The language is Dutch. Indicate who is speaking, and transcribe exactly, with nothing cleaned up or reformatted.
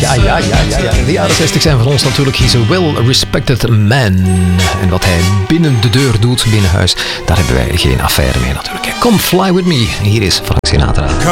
Speaker 1: Ja, ja, ja, ja, ja. De jaren zestig zijn voor ons natuurlijk He's a well-respected man. En wat hij binnen de deur doet, binnen huis, daar hebben wij geen affaire mee natuurlijk. Come fly with me. Hier is Frank Sinatra.